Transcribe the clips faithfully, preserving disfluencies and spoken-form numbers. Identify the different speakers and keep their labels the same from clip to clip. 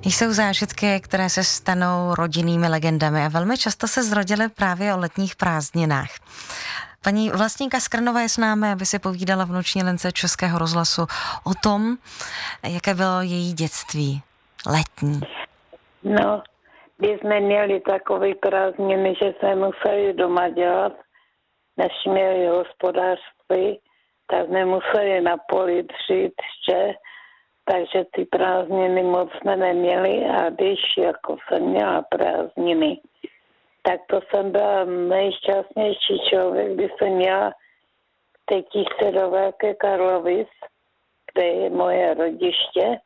Speaker 1: Jsou zážitky, které se stanou rodinnými legendami a velmi často se zrodily právě o letních prázdninách. Paní Vlastinka Skrnová je s námi, aby si povídala v noční lince Českého rozhlasu o tom, jaké bylo její dětství letní.
Speaker 2: No, když jsme měli takové prázdniny, že jsme museli doma dělat, než měli hospodářství, tak jsme museli na poli dřít ještě, takže ty prázdniny moc jsme neměli a když jako jsem měla prázdniny, tak to jsem byla nejšťastnější člověk, když jsem měla teď se do Velké Karlovic, kde je moje rodiště.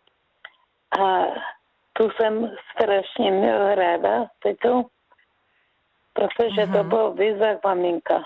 Speaker 2: A tu jsem strašně měla ráda, tu, protože uh-huh. to bylo vyzak maminka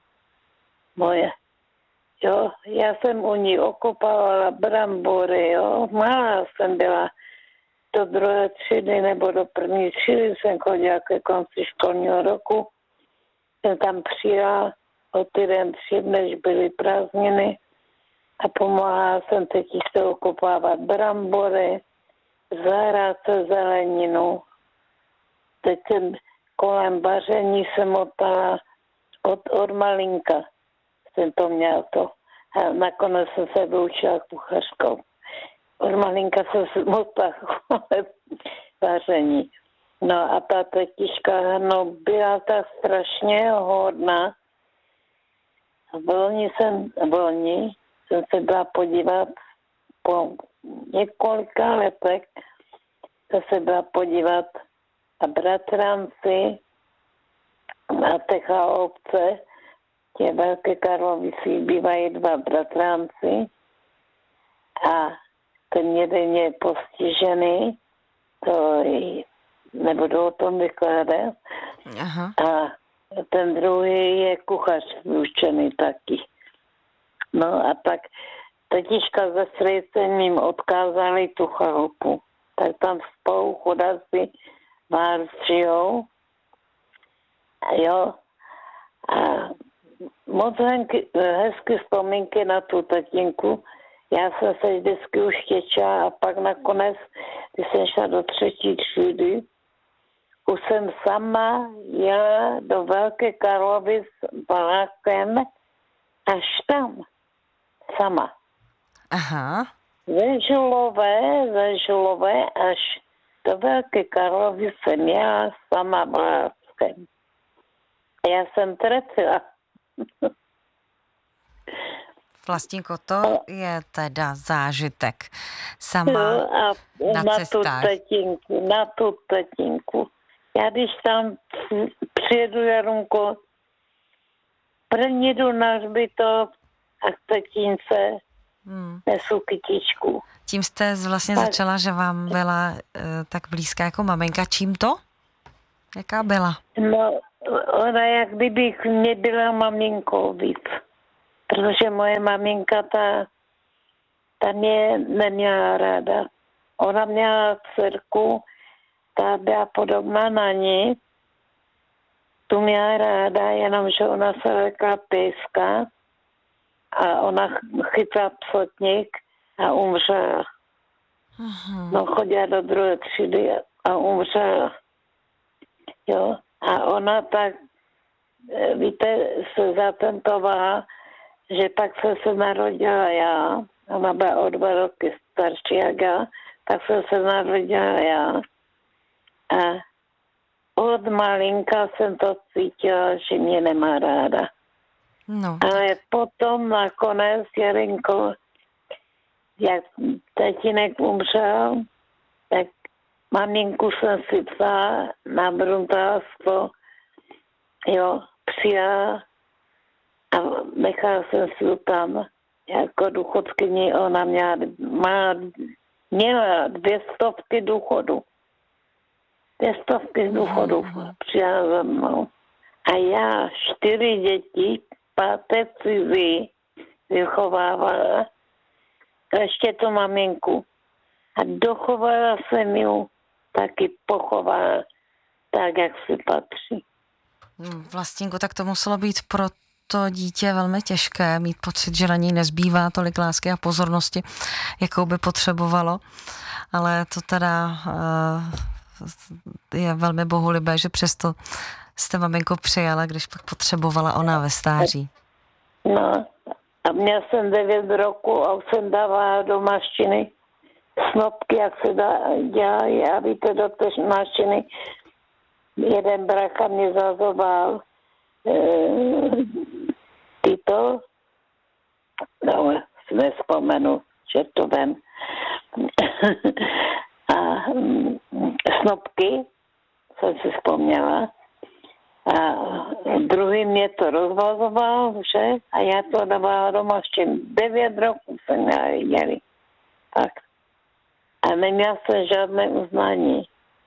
Speaker 2: moje. Jo, já jsem u ní okopávala brambory, jo, malá jsem byla, do druhé třídy nebo do první třídy jsem chodila ke konci školního roku. Jsem tam přijela o týden dřív, než byly prázdniny a pomáhala jsem teď se okopávat brambory, zahrát se zeleninu. Teď jsem kolem vaření se motala od, od malinka. Jsem to měla to. A nakonec jsem se vyučila kuchařkou. Od malinka jsem se motala kolem vaření. No a ta tetička, no, byla tak strašně hodná. V loni jsem, v loni jsem se byla podívat po několika letech, jsem se byla podívat na bratranci, na Techa obce, tě Velké Karlovici bývají dva bratranci a ten jeden je postižený, to nebudu o tom vykládat.
Speaker 1: Aha.
Speaker 2: A ten druhý je kuchař vyučený taky. No a tak tetička ze strejcem jim odkázali tu chalupu. Tak tam spolu chudáci vářijou. Jo. A moc hezky, hezky vzpomínky na tu tatínku. Já jsem se vždycky už těčila a pak nakonec, když jsem šla do třetí třídy, už jsem sama jela do Velké Karlovic vlakem až tam. Sama.
Speaker 1: Aha.
Speaker 2: Ze Žilové, ze Žilové až do Velké Karlovic jsem jela sama vlákem. Já jsem trefila.
Speaker 1: Vlastinko, to je teda zážitek. Sama
Speaker 2: no a
Speaker 1: na,
Speaker 2: na
Speaker 1: cestách.
Speaker 2: tu tatínku, na tu tatínku. Já když tam přijedu, Jarunko, první jdu na hřbitov a k tatínce hmm. nesu kytičku.
Speaker 1: Tím jste vlastně tak začala, že vám byla uh, tak blízká jako maminka. Čím to? Jaká byla?
Speaker 2: No, ona jak kdybych mě byla maminkou víc. Protože moje maminka, ta, ta mě neměla ráda. Ona měla dcerku, ta byla podobná na ní. Tu měla ráda, jenomže ona se lekla pejska a ona chytla psotník a umřela. Uh-huh. No chodila do druhé třídy a umřela. Jo, a ona tak, víte, se zatentovala, že pak jsem se narodila já, ona byla o dva roky starší jak já, tak jsem se narodila já. A od malinka jsem to cítila, že mě nemá ráda.
Speaker 1: No.
Speaker 2: Ale potom nakonec, Jarinko, jak tatínek umřel, tak maminku jsem si vzala na bruntálstvo, jo, přijala a nechala jsem si tam jako důchodkyni, ona měla, má, měla dvě stovky důchodu. Dvě stovky důchodu mm. přijala za mnou. A já čtyři děti, páté cizí, vychovávala, a ještě tu maminku. A dochovala jsem ju, taky pochovala tak, jak si patří.
Speaker 1: Vlastínku, tak to muselo být pro to dítě velmi těžké, mít pocit, že na něj nezbývá tolik lásky a pozornosti, jakou by potřebovalo. ale to teda je velmi bohulibé, že přesto jste maminko přijala, když pak potřebovala ona ve stáří.
Speaker 2: No a měl jsem devět roku a už jsem dávala do mašiny snopky, jak se dá, dělají, a víte, do té mašiny jeden brácha mě zazoval e, tyto, no, nespomenu, že to vem, a mm, snopky, jsem si vzpomněla, a druhý mě to rozvazoval, že? A já to dávala do mašiny. Devět roků jsem neviděli. Tak. A neměla jsem žádné uznání.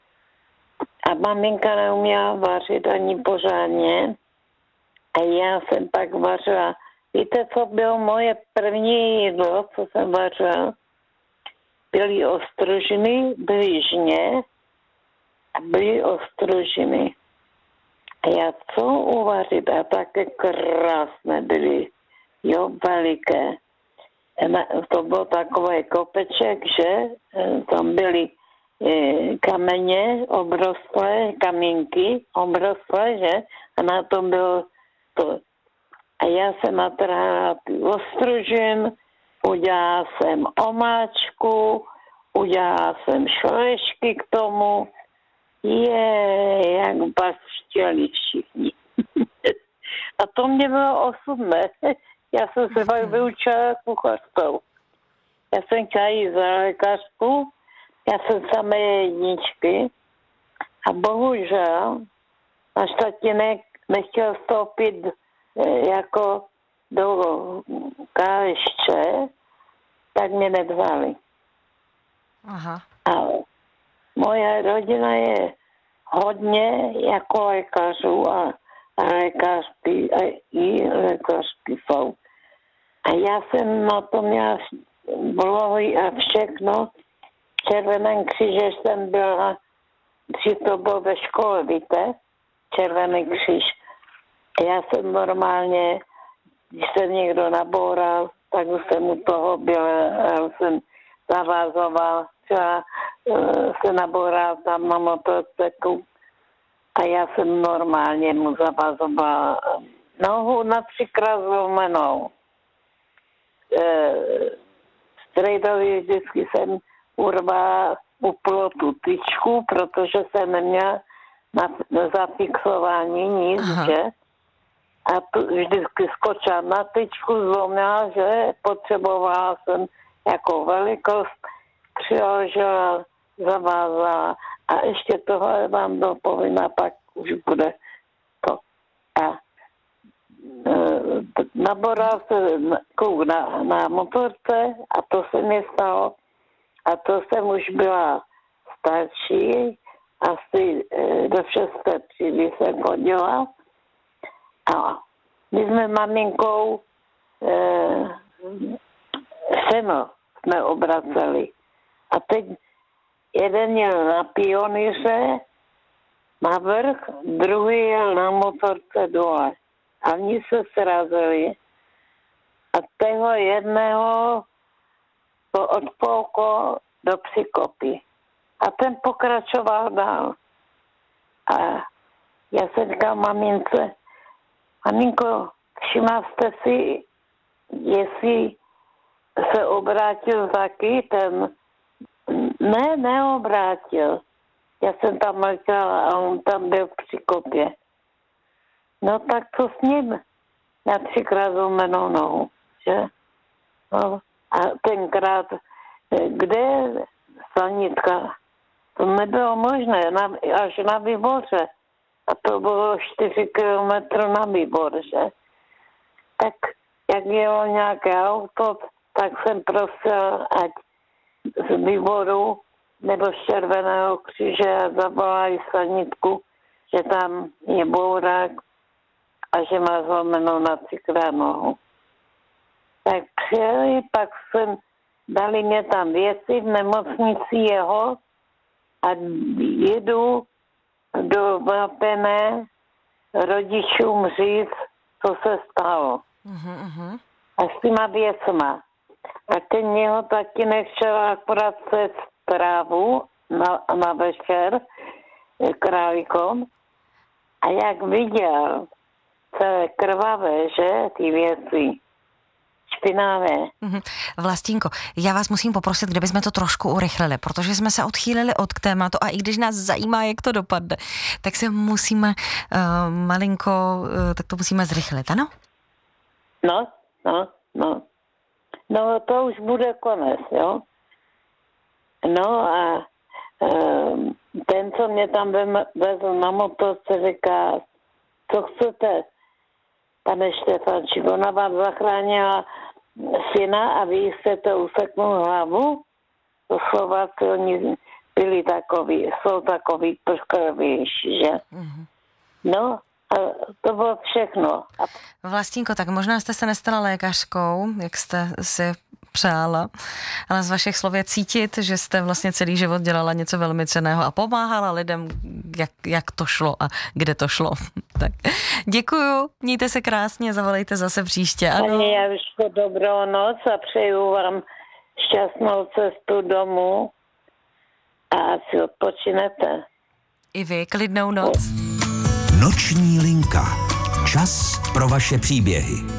Speaker 2: A maminka neuměla vařit ani pořádně. A já jsem pak vařila. Víte, co bylo moje první jídlo, co jsem vařila? Byly ostružiny, byly žně a byly ostružiny. A já co uvařit? A také krásné byly. Jo, veliké. To byl takový kopeček, že tam byly kameně obrostlé, kamínky obrostlé, že? A na tom bylo to. A já jsem natrhala ty ostružin, udělala jsem omáčku, udělala jsem šlešky k tomu. Je, jak baštěli všichni. A to mě bylo osudné. Já jsem se pak vyučila kuchařkou. Já jsem chtěla jít za lékařku, já jsem samé jedničky a bohužel náš tatínek nechtěl vstoupit jako do káviště, tak mě nevzali.
Speaker 1: Aha.
Speaker 2: A moje rodina je hodně jako lékařů a, a lékařky a i lékařky jsou. A já jsem na to měla blohy a všechno. V Červeném kříže jsem byla, když to bylo ve škole, víte, Červený kříž. A já jsem normálně, když se někdo naboural, tak jsem u toho byla, já jsem zavázoval, třeba se naboural tam na motocyklu a já jsem normálně mu zavazovala nohu na třikrát zlomenou. E, Strejdově vždycky jsem urvala uplo tu tyčku, protože jsem neměla na, na zafixování nic, aha, že? A tu vždycky skočila na tyčku, zlomila, že potřebovala jsem jako velikost, přiložila, zavázala a ještě tohle vám dopovím a pak už bude to. A e, naboral se kluk na, na motorce a to se mi stalo. A to jsem už byla starší, asi e, do šesté třídy jsem chodila. A my jsme maminkou e, seno jsme obraceli. A teď jeden jel na pionýře na vrch, druhý jel na motorce dole. A oni se srazili. A toho jedného to odpouko do přikopy. A ten pokračoval dál. A já jsem říkal mamince, maminko, všimla jste si, jestli se obrátil taky ten... Ne, neobrátil. Já jsem tam mlčela a on tam byl v přikopě. No tak co s ním? Na třikrát zlomenou nohu, že? No, a tenkrát, kde sanitka? To nebylo možné, na, až na Výboře. A to bylo čtyři kilometry na Výbor, že? Tak jak jelo nějaké auto, tak jsem prosila, ať z Výboru nebo z Červeného kříže zavolají sanitku, že tam je bourák a že má zlomenou na třikrát nohu. Tak přijeli, pak jsem, dali mě tam věci v nemocnici jeho a jedu do Vápené rodičům říct, co se stalo. Uh-huh. A s těma věcma. A ten jeho taky nechtěl akorát se zprávu na, na večer králíkom a jak viděl celé krvavé, že, ty věci, špinavé.
Speaker 1: Mhm. Vlastínko, já vás musím poprosit, kdybychom to trošku urychlili, protože jsme se odchýlili od tématu a i když nás zajímá, jak to dopadne, tak se musíme uh, malinko, uh, tak to musíme zrychlit, ano?
Speaker 2: No, no, no. No, to už bude konec, jo. No a um, ten, co mě tam vezl na motorce, říká, co chcete, pane Štefančík, ona vám zachránila syna a vy jste to useknul hlavu? To Slováci, oni byli takový, jsou takový prškrvější, že? Mm-hmm. No, a to bylo všechno. A...
Speaker 1: Vlastínko, tak možná jste se nestala lékařkou, jak jste si přála, ale z vašich slov je cítit, že jste vlastně celý život dělala něco velmi cenného a pomáhala lidem, jak, jak to šlo a kde to šlo. Tak děkuju, mějte se krásně, zavolejte zase příště. Ano.
Speaker 2: Ani já už dobrou noc a přeju vám šťastnou cestu domů a si odpočinete.
Speaker 1: I vy, klidnou noc.
Speaker 3: Noční linka. Čas pro vaše příběhy.